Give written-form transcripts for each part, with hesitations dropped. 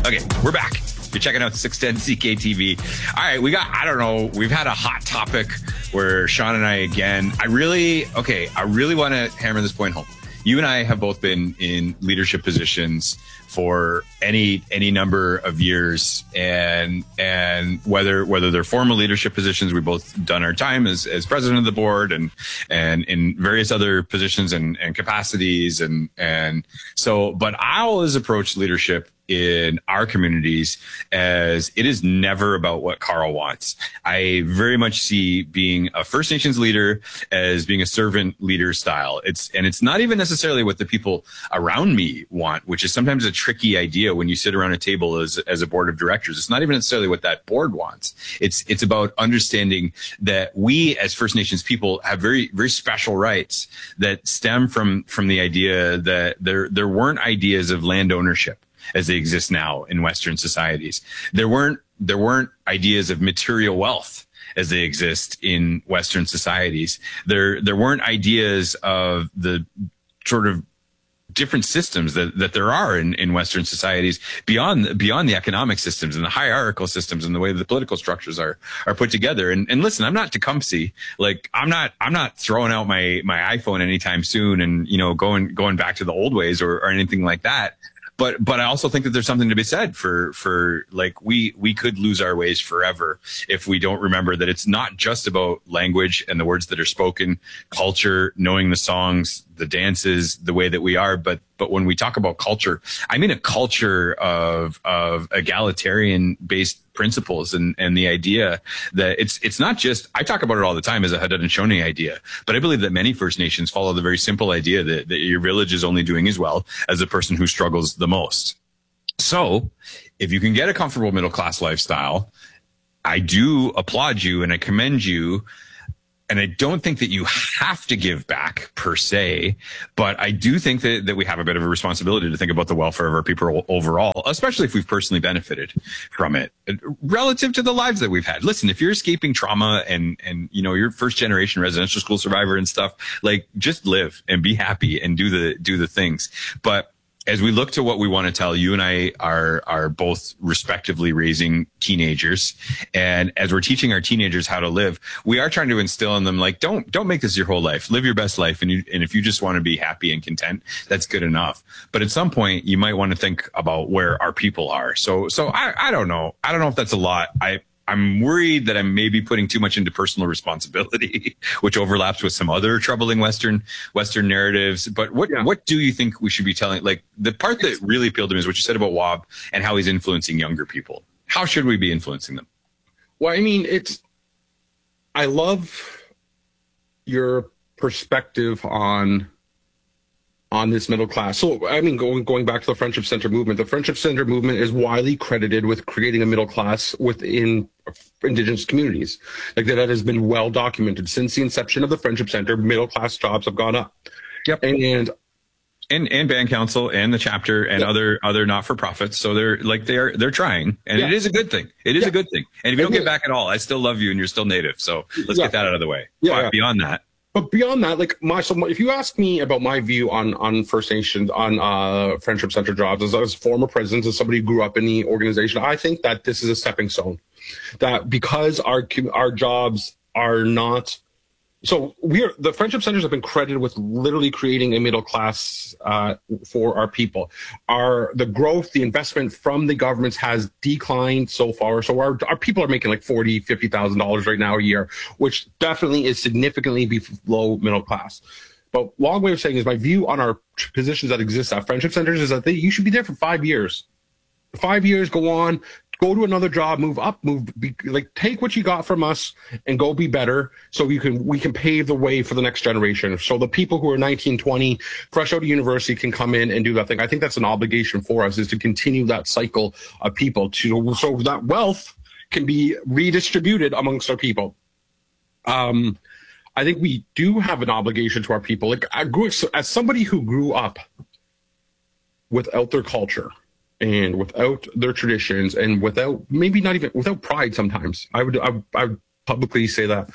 Okay, we're back. You're checking out 610 CKTV. All right, we've had a hot topic where Sean and I, again, I really want to hammer this point home. You and I have both been in leadership positions for any number of years, and whether they're formal leadership positions, we've both done our time as president of the board and in various other positions and capacities, and so, but I always approach leadership in our communities as it is never about what Carl wants. I very much see being a First Nations leader as being a servant leader style. It's not even necessarily what the people around me want, which is sometimes a tricky idea when you sit around a table as a board of directors. It's not even necessarily what that board wants. It's about understanding that we as First Nations people have very, very special rights that stem from the idea that there weren't ideas of land ownership as they exist now in Western societies. There weren't ideas of material wealth as they exist in Western societies. There weren't ideas of the sort of different systems that there are in Western societies beyond the economic systems and the hierarchical systems and the way the political structures are put together. And listen, I'm not Tecumseh. Like I'm not throwing out my iPhone anytime soon and, going back to the old ways or anything like that. But I also think that there's something to be said for like we could lose our ways forever if we don't remember that it's not just about language and the words that are spoken, culture, knowing the songs, the dances, the way that we are. But when we talk about culture, I mean a culture of egalitarian based principles and the idea that it's not just, I talk about it all the time as a Haudenosaunee idea, but I believe that many First Nations follow the very simple idea that your village is only doing as well as the person who struggles the most. So if you can get a comfortable middle class lifestyle, I do applaud you and I commend you. And I don't think that you have to give back per se, but I do think that we have a bit of a responsibility to think about the welfare of our people overall, especially if we've personally benefited from it relative to the lives that we've had. Listen, if you're escaping trauma and you're first generation residential school survivor and stuff, like just live and be happy and do the things. But as we look to what we want to tell, you and I are both respectively raising teenagers. And as we're teaching our teenagers how to live, we are trying to instill in them, like, don't make this your whole life. Live your best life. And if you just want to be happy and content, that's good enough. But at some point, you might want to think about where our people are. So I don't know. I don't know if that's a lot. I'm worried that I'm maybe putting too much into personal responsibility, which overlaps with some other troubling Western narratives. But what do you think we should be telling? Like the part that really appealed to me is what you said about Wob and how he's influencing younger people. How should we be influencing them? Well, I mean, I love your perspective on this middle class. So, I mean, going back to the Friendship Center movement, the Friendship Center movement is widely credited with creating a middle class within Indigenous communities. Like that has been well documented since the inception of the Friendship Center. Middle class jobs have gone up. Yep. And Band Council and the chapter and other not-for-profits. So they're trying, and it is a good thing. It is a good thing. And if you don't get back at all, I still love you and you're still Native. So let's get that out of the way. But beyond that. But beyond that, like if you ask me about my view on First Nations, on Friendship Center jobs, as former president, as somebody who grew up in the organization, I think that this is a stepping stone. That because our jobs are not, so the Friendship Centers have been credited with literally creating a middle class for our people. The growth, the investment from the governments has declined so far. So our people are making like $40,000, $50,000 right now a year, which definitely is significantly below middle class. But long way of saying is my view on our positions that exist at Friendship Centers is that you should be there for 5 years. 5 years, go on. Go to another job, move up, take what you got from us and go be better so we can pave the way for the next generation. So the people who are 19, 20, fresh out of university can come in and do that thing. I think that's an obligation for us, is to continue that cycle of people so that wealth can be redistributed amongst our people. I think we do have an obligation to our people. Like as somebody who grew up without their culture, and without their traditions, and without pride sometimes. I would publicly say that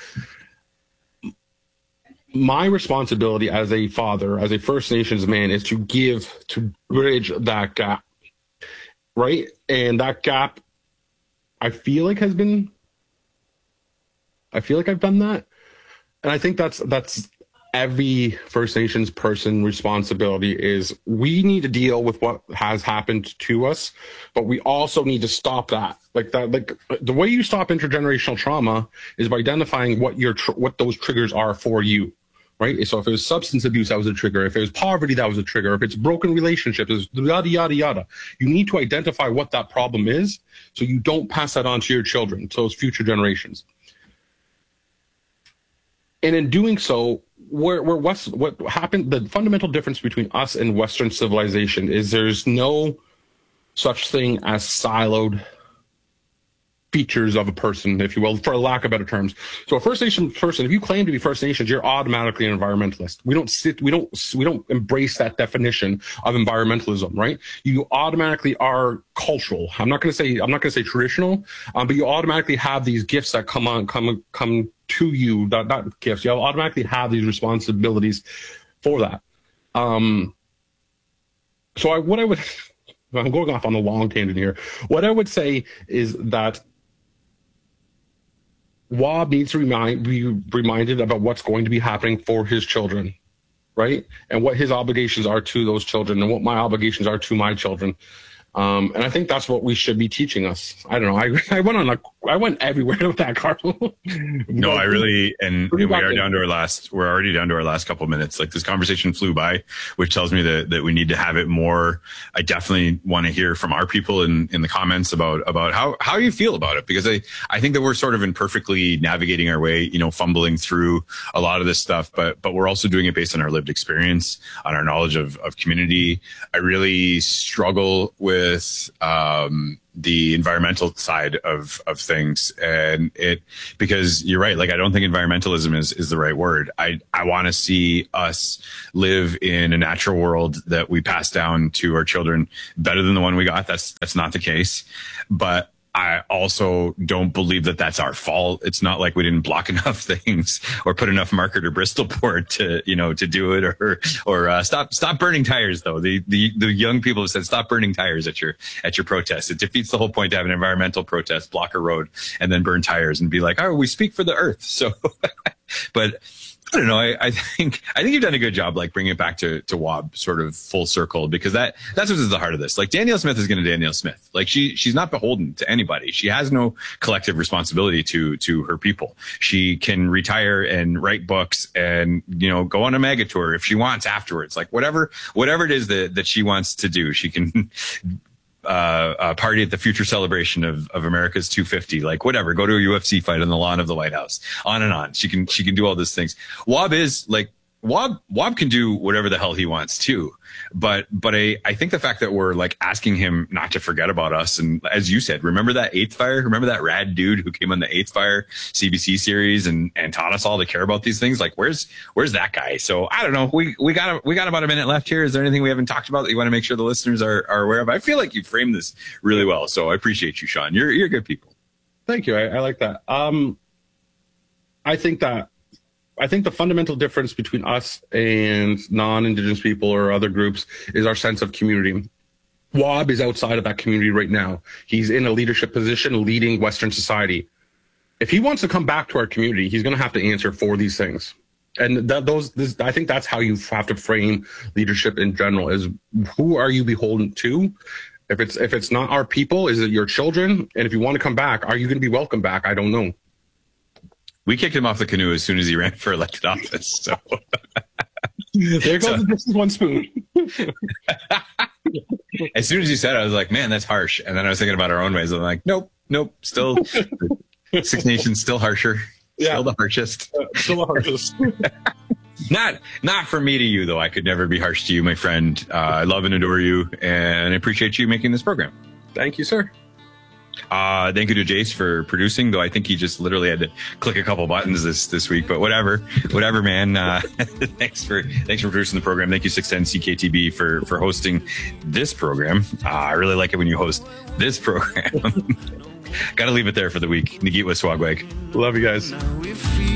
my responsibility as a father, as a First Nations man, is to bridge that gap. right? And that gap, I feel like I've done that. And I think that's every First Nations person responsibility is we need to deal with what has happened to us, but we also need to stop that. Like the way you stop intergenerational trauma is by identifying what those triggers are for you, right? So if it was substance abuse, that was a trigger. If it was poverty, that was a trigger. If it's broken relationships, it's yada, yada, yada. You need to identify what that problem is so you don't pass that on to your children, to those future generations. And in doing so, what happened, the fundamental difference between us and Western civilization is there's no such thing as siloed features of a person, if you will, for lack of better terms. So a First Nation person, if you claim to be First Nations, you're automatically an environmentalist. We don't embrace that definition of environmentalism, right? You automatically are cultural. I'm not going to say traditional, but you automatically have these gifts that come to you, not gifts. You automatically have these responsibilities for that. I'm going off on a long tangent here. What I would say is that Wab needs to be reminded about what's going to be happening for his children, right? And what his obligations are to those children and what my obligations are to my children. And I think that's what we should be teaching us. I don't know. I went everywhere with that, Carl. No, I really, and we're already down to our last couple of minutes. Like this conversation flew by, which tells me that we need to have it more. I definitely want to hear from our people in the comments about how you feel about it, because I think that we're sort of imperfectly navigating our way, fumbling through a lot of this stuff, but we're also doing it based on our lived experience, on our knowledge of community. I really struggle with the environmental side of things, and because you're right, like I don't think environmentalism is the right word. I want to see us live in a natural world that we pass down to our children better than the one we got. That's not the case, but I also don't believe that that's our fault. It's not like we didn't block enough things or put enough marker to Bristol board to do it, or stop burning tires though. The young people have said, stop burning tires at your protest. It defeats the whole point to have an environmental protest, block a road and then burn tires and be like, oh, we speak for the earth. So, but I don't know. I think you've done a good job, like bringing it back to Wab sort of full circle, because that's what's the heart of this. Like Danielle Smith is going to Danielle Smith. Like she's not beholden to anybody. She has no collective responsibility to her people. She can retire and write books and, go on a mega tour if she wants afterwards, like whatever it is that she wants to do. She can party at the future celebration of America's 250, like whatever, go to a UFC fight on the lawn of the White House, on and on. She can do all these things. Wab is like, Wab can do whatever the hell he wants too. But I think the fact that we're like asking him not to forget about us. And as you said, remember that Eighth Fire? Remember that rad dude who came on the Eighth Fire CBC series and taught us all to care about these things? Like where's that guy? So I don't know. We got about a minute left here. Is there anything we haven't talked about that you want to make sure the listeners are aware of? I feel like you framed this really well. So I appreciate you, Sean. You're good people. Thank you. I like that. I think the fundamental difference between us and non-Indigenous people or other groups is our sense of community. Wab is outside of that community right now. He's in a leadership position leading Western society. If he wants to come back to our community, he's going to have to answer for these things. And I think that's how you have to frame leadership in general, is who are you beholden to? If it's not our people, is it your children? And if you want to come back, are you going to be welcome back? I don't know. We kicked him off the canoe as soon as he ran for elected office. So there goes this is one spoon. As soon as you said it, I was like, man, that's harsh. And then I was thinking about our own ways. I'm like, nope, still Six Nations, still harsher. Yeah. Still the harshest. Still the harshest. Not from me to you, though. I could never be harsh to you, my friend. I love and adore you, and I appreciate you making this program. Thank you, sir. Thank you to Jace for producing, though I think he just literally had to click a couple buttons this week, but whatever, man. Thanks for producing the program. Thank you 610 CKTB for hosting this program. I really like it when you host this program. Got to leave it there for the week. Nagit Waswagwag. Love you guys.